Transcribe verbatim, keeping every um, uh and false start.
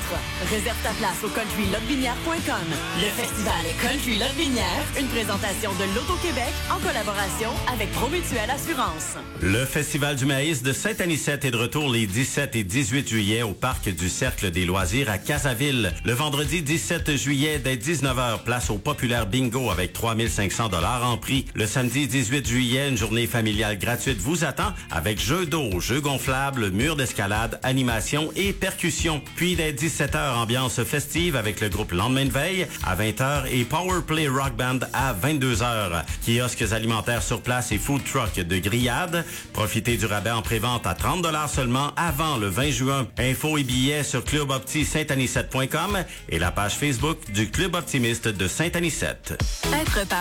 rentre. Réserve ta place au country lotbinière point com. Le festival Country Lotbinière, une présentation de l'Auto-Québec en collaboration avec Promutuelle Assurance. Le Festival du maïs de Saint-Anicette est de retour les dix-sept et dix-huit juillet au parc du Cercle des loisirs à Casaville. Le vendredi dix-sept juillet, dès dix-neuf heures, place au populaire bingo avec trois mille cinq cents dollars en prix. Le samedi dix-huit juillet, une journée familiale gratuite vous attend avec jeux d'eau, jeux gonflables, murs d'escalade, animation et percussion. Puis dès dix-sept heures, ambiance festive avec le groupe Lendemain de veille à vingt heures et Powerplay Rock Band à vingt-deux heures. Kiosques alimentaires sur place et food truck de grillade. Profitez du rabais en prévente à trente dollars seulement avant le vingt juin. Infos et billets sur club opti saint anicette point com et la page Facebook du Club optimiste de Saint-Anicette. Être par